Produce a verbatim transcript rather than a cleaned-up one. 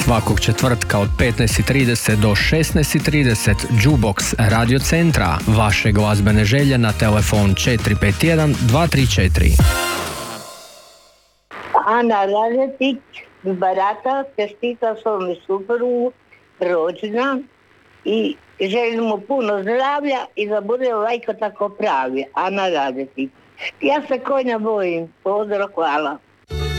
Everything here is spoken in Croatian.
svakog četvrtka od petnaest i trideset do šesnaest i trideset Jukebox Radio Centra. Vaše glazbene želje na telefon četiri pet jedan dva tri četiri. Ana Radetić iz Barata čestita svome suprugu rođendan i želim mu puno zdravlja i da bude ovajko tako pravi. Ana Radetić. Ja se konja bojim. Pozdrav, hvala.